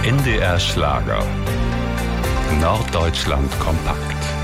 NDR Schlager. Norddeutschland kompakt.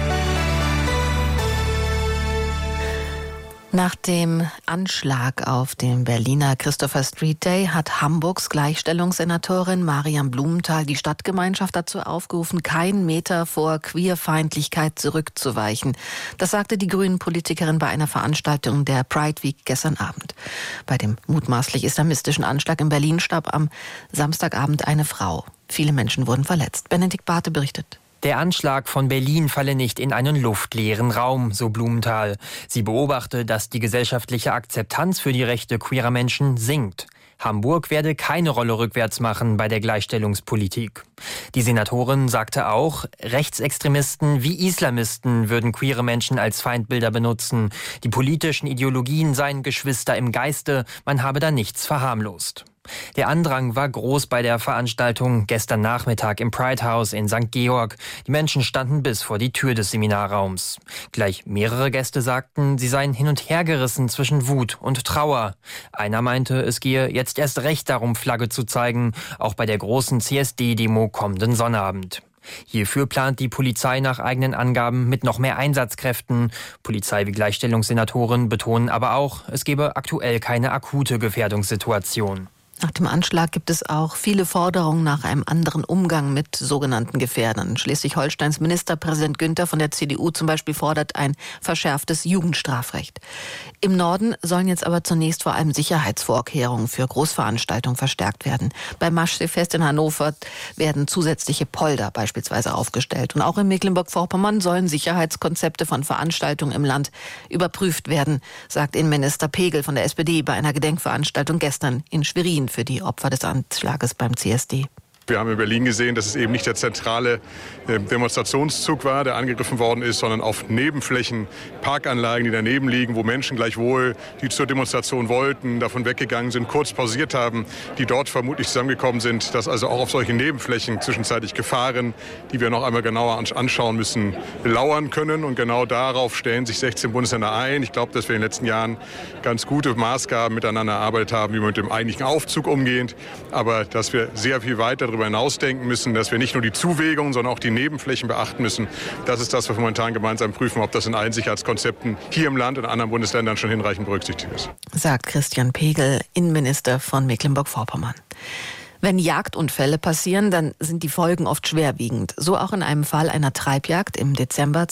Nach dem Anschlag auf dem Berliner Christopher Street Day hat Hamburgs Gleichstellungssenatorin Mariam Blumenthal die Stadtgemeinschaft dazu aufgerufen, keinen Meter vor Queerfeindlichkeit zurückzuweichen. Das sagte die Grünen-Politikerin bei einer Veranstaltung der Pride Week gestern Abend. Bei dem mutmaßlich islamistischen Anschlag in Berlin starb am Samstagabend eine Frau. Viele Menschen wurden verletzt. Benedikt Barthe berichtet. Der Anschlag von Berlin falle nicht in einen luftleeren Raum, so Blumenthal. Sie beobachte, dass die gesellschaftliche Akzeptanz für die Rechte queerer Menschen sinkt. Hamburg werde keine Rolle rückwärts machen bei der Gleichstellungspolitik. Die Senatorin sagte auch, Rechtsextremisten wie Islamisten würden queere Menschen als Feindbilder benutzen. Die politischen Ideologien seien Geschwister im Geiste, man habe da nichts verharmlost. Der Andrang war groß bei der Veranstaltung gestern Nachmittag im Pride House in St. Georg. Die Menschen standen bis vor die Tür des Seminarraums. Gleich mehrere Gäste sagten, sie seien hin und her gerissen zwischen Wut und Trauer. Einer meinte, es gehe jetzt erst recht darum, Flagge zu zeigen, auch bei der großen CSD-Demo kommenden Sonnabend. Hierfür plant die Polizei nach eigenen Angaben mit noch mehr Einsatzkräften. Polizei wie Gleichstellungssenatoren betonen aber auch, es gebe aktuell keine akute Gefährdungssituation. Nach dem Anschlag gibt es auch viele Forderungen nach einem anderen Umgang mit sogenannten Gefährdern. Schleswig-Holsteins Ministerpräsident Günther von der CDU zum Beispiel fordert ein verschärftes Jugendstrafrecht. Im Norden sollen jetzt aber zunächst vor allem Sicherheitsvorkehrungen für Großveranstaltungen verstärkt werden. Beim Maschseefest in Hannover werden zusätzliche Polder beispielsweise aufgestellt. Und auch in Mecklenburg-Vorpommern sollen Sicherheitskonzepte von Veranstaltungen im Land überprüft werden, sagt Innenminister Pegel von der SPD bei einer Gedenkveranstaltung gestern in Schwerin für die Opfer des Anschlages beim CSD. Wir haben in Berlin gesehen, dass es eben nicht der zentrale Demonstrationszug war, der angegriffen worden ist, sondern auf Nebenflächen, Parkanlagen, die daneben liegen, wo Menschen gleichwohl, die zur Demonstration wollten, davon weggegangen sind, kurz pausiert haben, die dort vermutlich zusammengekommen sind, dass also auch auf solchen Nebenflächen zwischenzeitlich Gefahren, die wir noch einmal genauer anschauen müssen, lauern können. Und genau darauf stellen sich 16 Bundesländer ein. Ich glaube, dass wir in den letzten Jahren ganz gute Maßgaben miteinander erarbeitet haben, wie wir mit dem eigentlichen Aufzug umgehen, aber dass wir sehr viel weiter darüber hinaus denken müssen, dass wir nicht nur die Zuwägungen, sondern auch die Nebenflächen beachten müssen. Das ist das, was wir momentan gemeinsam prüfen, ob das in allen Sicherheitskonzepten hier im Land und in anderen Bundesländern schon hinreichend berücksichtigt ist. Sagt Christian Pegel, Innenminister von Mecklenburg-Vorpommern. Wenn Jagdunfälle passieren, dann sind die Folgen oft schwerwiegend. So auch in einem Fall einer Treibjagd im Dezember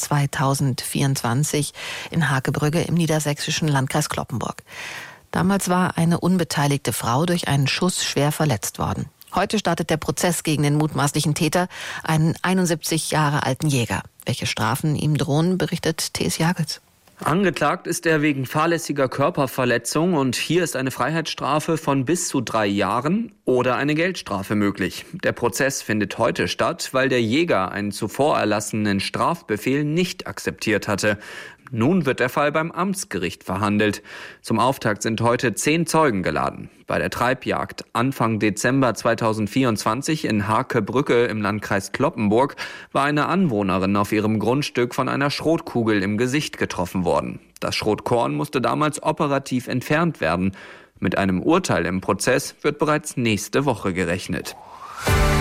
2024 in Hakebrügge im niedersächsischen Landkreis Cloppenburg. Damals war eine unbeteiligte Frau durch einen Schuss schwer verletzt worden. Heute startet der Prozess gegen den mutmaßlichen Täter, einen 71 Jahre alten Jäger. Welche Strafen ihm drohen, berichtet T.S. Jagels. Angeklagt ist er wegen fahrlässiger Körperverletzung und hier ist eine Freiheitsstrafe von bis zu 3 Jahren oder eine Geldstrafe möglich. Der Prozess findet heute statt, weil der Jäger einen zuvor erlassenen Strafbefehl nicht akzeptiert hatte. Nun wird der Fall beim Amtsgericht verhandelt. Zum Auftakt sind heute 10 Zeugen geladen. Bei der Treibjagd Anfang Dezember 2024 in Hakebrügge im Landkreis Cloppenburg war eine Anwohnerin auf ihrem Grundstück von einer Schrotkugel im Gesicht getroffen worden. Das Schrotkorn musste damals operativ entfernt werden. Mit einem Urteil im Prozess wird bereits nächste Woche gerechnet.